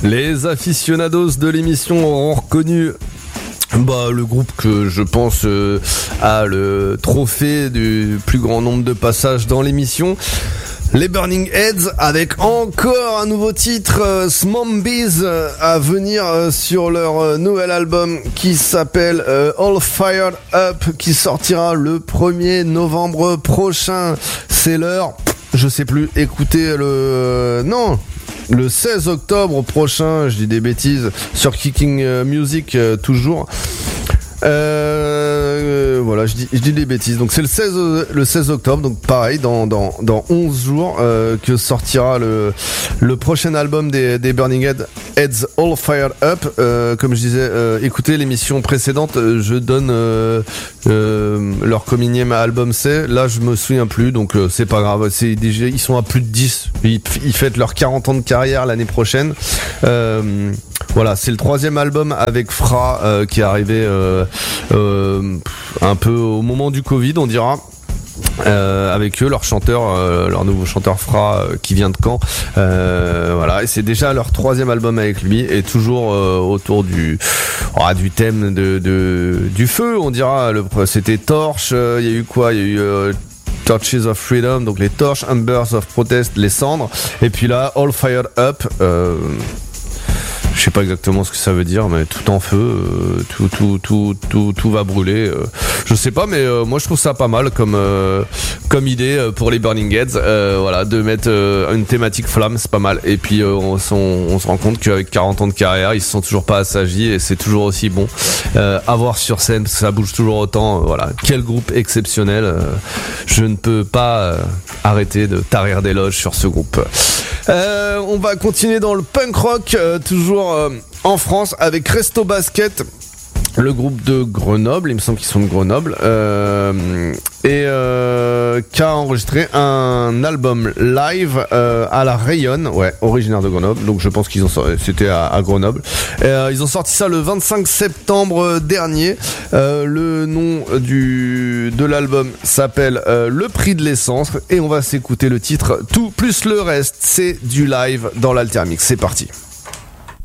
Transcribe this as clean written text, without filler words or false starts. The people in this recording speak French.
Les aficionados de l'émission auront reconnu le groupe que je pense a le trophée du plus grand nombre de passages dans l'émission. Les Burning Heads avec encore un nouveau titre, Smombies, à venir sur leur nouvel album qui s'appelle All Fired Up, qui sortira le 1er novembre prochain. C'est l'heure, je sais plus, écoutez le 16 octobre prochain, je dis des bêtises, sur Kicking Music toujours. Voilà, je dis des bêtises. Donc c'est le 16 octobre, donc pareil, dans 11 jours, que sortira le prochain album des Burning Heads, All Fired Up. Comme je disais, écoutez l'émission précédente, je donne leur communième album c'est. Là, je me souviens plus, donc c'est pas grave. C'est déjà, ils sont à plus de 10. Ils fêtent leurs 40 ans de carrière l'année prochaine. Voilà, c'est le 3e album avec Fra qui est arrivé un peu au moment du Covid, on dira. Avec eux, leur chanteur, leur nouveau chanteur Fra qui vient de Caen. Voilà, et c'est déjà leur 3e album avec lui, et toujours autour du thème du feu, on dira. C'était Torch. Il y a eu quoi? Il y a eu Torches of Freedom, donc les torches, Embers of Protest, les cendres, et puis là All Fired Up. Je sais pas exactement ce que ça veut dire, mais tout en feu, tout va brûler. Je sais pas, mais moi je trouve ça pas mal comme idée pour les Burning Heads. Voilà, de mettre une thématique flamme, c'est pas mal. Et puis on se rend compte qu'avec 40 ans de carrière, ils se sont toujours pas assagis, et c'est toujours aussi bon à voir sur scène, parce que ça bouge toujours autant. Voilà, quel groupe exceptionnel. Je ne peux pas arrêter de tarir d'éloges sur ce groupe. On va continuer dans le punk rock, toujours en France, avec Resto Basket, le groupe de Grenoble, il me semble qu'ils sont de Grenoble, qui a enregistré un album live à la Rayonne, originaire de Grenoble, donc je pense c'était à Grenoble. Ils ont sorti ça le 25 septembre dernier. Le nom de l'album s'appelle Le Prix de l'essence, et on va s'écouter le titre Tout plus le reste. C'est du live dans l'Altermix. C'est parti.